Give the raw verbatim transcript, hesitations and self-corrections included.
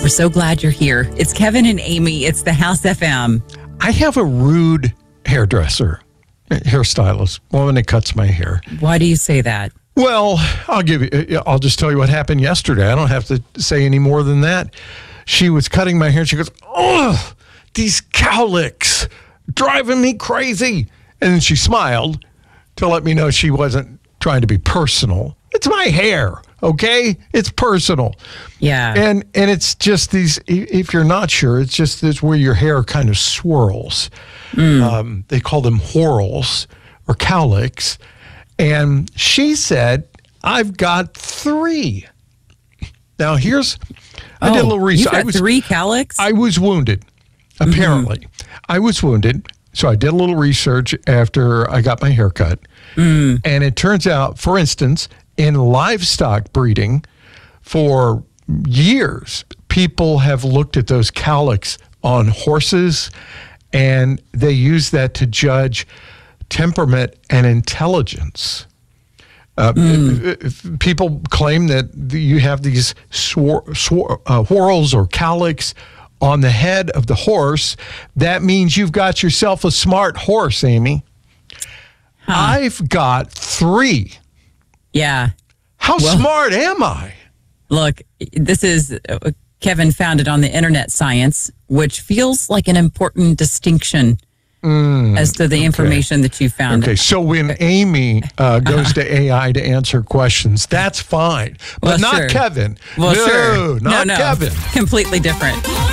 We're so glad you're here. It's Kevin and Amy. It's the House F M. I have a rude hairdresser, hairstylist, woman that cuts my hair. Why do you say that? Well, I'll give you, I'll just tell you what happened yesterday. I don't have to say any more than that. She was cutting my hair. She goes, "Oh, these cowlicks driving me crazy." And then she smiled to let me know she wasn't trying to be personal. It's my hair, okay? It's personal. Yeah. And and it's just these, if you're not sure, it's just this where your hair kind of swirls. Mm. Um, they call them whorls or cowlicks. And she said, "I've got three." Now, here's, I oh, did a little research. You've got I was, three cowlicks? I was wounded, apparently. Mm-hmm. I was wounded. So I did a little research after I got my hair cut. Mm. And it turns out, for instance, in livestock breeding, for years, people have looked at those cowlicks on horses, and they use that to judge temperament and intelligence. Uh, mm. People claim that you have these swor- swor- uh, whorls or cowlicks on the head of the horse. That means you've got yourself a smart horse, Amy. Huh. I've got three. Yeah. How well, smart am I? Look, this is, uh, Kevin found it on the internet science, which feels like an important distinction mm, as to the okay. information that you found. Okay, so when Amy uh, goes to A I to answer questions, that's fine. But well, not sure. Kevin. Well, no, sure. not no, no. Kevin. Completely different.